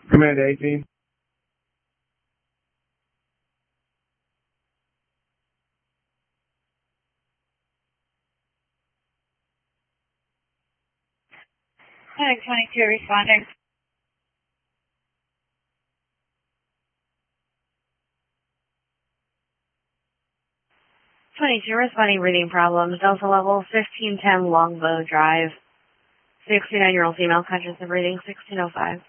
Command 18. Clinic 22 responding. 22 responding, reading problems. Delta level 1510 Longbow Drive. 69-year-old female, conscious of reading 1605.